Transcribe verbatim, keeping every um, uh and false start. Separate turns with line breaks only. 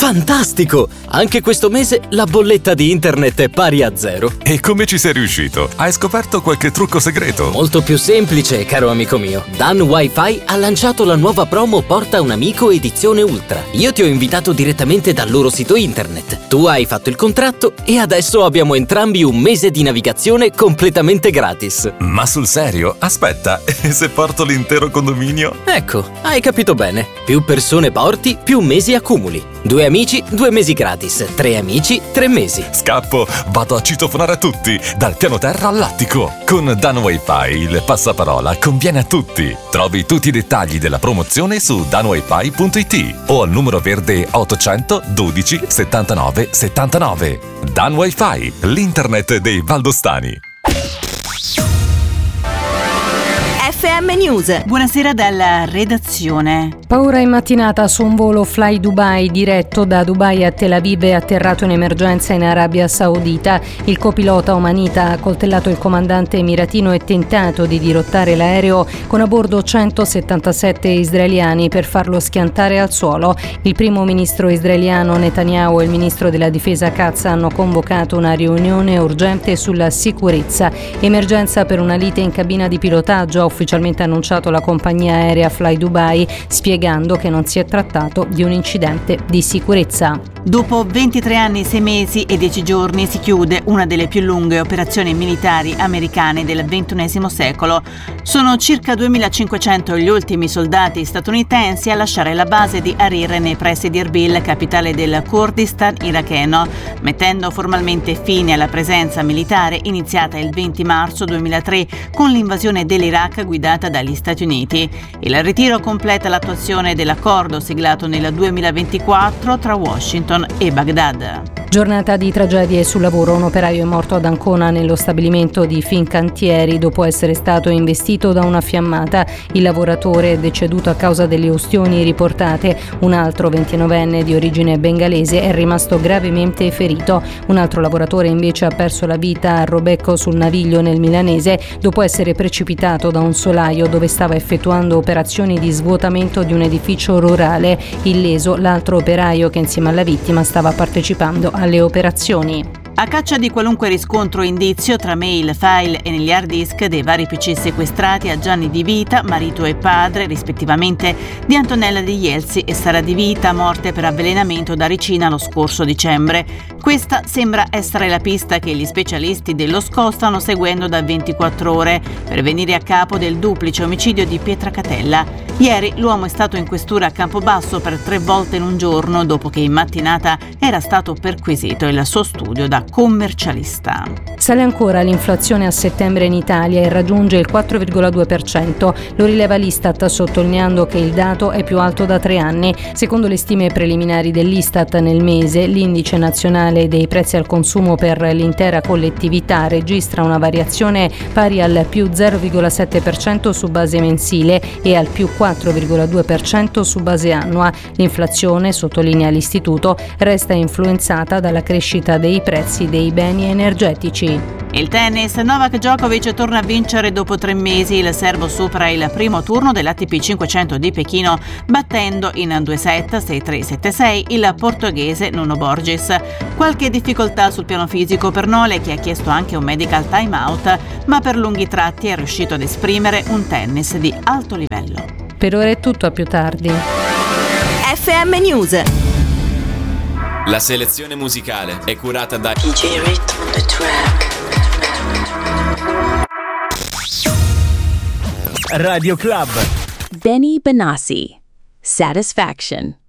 Fantastico! Anche questo mese la bolletta di internet è pari a zero.
E come ci sei riuscito? Hai scoperto qualche trucco segreto?
Molto più semplice, caro amico mio. Dan Wi-Fi ha lanciato la nuova promo Porta un amico edizione Ultra. Io ti ho invitato direttamente dal loro sito internet. Tu hai fatto il contratto e adesso abbiamo entrambi un mese di navigazione completamente gratis.
Ma sul serio? Aspetta, e se porto l'intero condominio?
Ecco, hai capito bene. Più persone porti, più mesi accumuli. Due amici, due mesi gratis. Tre amici, tre mesi.
Scappo, vado a citofonare a tutti, dal piano terra all'attico. Con Dan Wi-Fi il passaparola conviene a tutti. Trovi tutti i dettagli della promozione su dan wifi punto it o al numero verde ottocento dodici settantanove settantanove. Dan Wi-Fi, l'internet dei valdostani.
F M News. Buonasera dalla redazione.
Paura in mattinata su un volo Fly Dubai diretto da Dubai a Tel Aviv è atterrato in emergenza in Arabia Saudita. Il copilota omanita ha accoltellato il comandante emiratino e tentato di dirottare l'aereo con a bordo centosettantasette israeliani per farlo schiantare al suolo. Il primo ministro israeliano Netanyahu e il ministro della difesa Katz hanno convocato una riunione urgente sulla sicurezza. Emergenza per una lite in cabina di pilotaggio, ha ufficialmente annunciato la compagnia aerea Fly Dubai, spiegando che non si è trattato di un incidente di sicurezza.
Dopo ventitré anni, sei mesi e dieci giorni si chiude una delle più lunghe operazioni militari americane del ventunesimo secolo. Sono circa duemilacinquecento gli ultimi soldati statunitensi a lasciare la base di Harir nei pressi di Erbil, capitale del Kurdistan iracheno, mettendo formalmente fine alla presenza militare iniziata il venti marzo duemilatré con l'invasione dell'Iraq guidata dagli Stati Uniti. Il ritiro completa l'attuazione dell'accordo siglato nel duemilaventiquattro tra Washington e Baghdad.
Giornata di tragedie sul lavoro. Un operaio è morto ad Ancona nello stabilimento di Fincantieri dopo essere stato investito da una fiammata. Il lavoratore è deceduto a causa delle ustioni riportate. Un altro ventinovenne di origine bengalese è rimasto gravemente ferito. Un altro lavoratore invece ha perso la vita a Robecco sul Naviglio nel Milanese dopo essere precipitato da un solaio dove stava effettuando operazioni di svuotamento di un edificio rurale. Illeso l'altro operaio che insieme alla vittima stava partecipando alle operazioni.
A caccia di qualunque riscontro o indizio tra mail, file e negli hard disk dei vari P C sequestrati a Gianni Di Vita, marito e padre rispettivamente di Antonella Di Jelzi e Sara Di Vita, morte per avvelenamento da ricina lo scorso dicembre. Questa sembra essere la pista che gli specialisti dello S C O stanno seguendo da ventiquattro ore per venire a capo del duplice omicidio di Pietracatella. Ieri l'uomo è stato in questura a Campobasso per tre volte in un giorno dopo che in mattinata era stato perquisito il suo studio da commercialista.
Sale ancora l'inflazione a settembre in Italia e raggiunge il quattro virgola due per cento. Lo rileva l'Istat sottolineando che il dato è più alto da tre anni. Secondo le stime preliminari dell'Istat nel mese, l'indice nazionale dei prezzi al consumo per l'intera collettività registra una variazione pari al più zero virgola sette per cento su base mensile e al più quattro virgola due per cento su base annua. L'inflazione, sottolinea l'istituto, resta influenzata dalla crescita dei prezzi dei beni energetici.
Il tennis, Novak Djokovic torna a vincere dopo tre mesi. Il serbo supera il primo turno dell'A T P cinquecento di Pechino, battendo in due set, sei tre sette sei, il portoghese Nuno Borges. Qualche difficoltà sul piano fisico per Nole, che ha chiesto anche un medical time out, ma per lunghi tratti è riuscito ad esprimere un tennis di alto livello.
Per ora è tutto, a più tardi.
F M News.
La selezione musicale è curata da
D J Rhythm on the track.
Radio Club.
Benny Benassi, Satisfaction.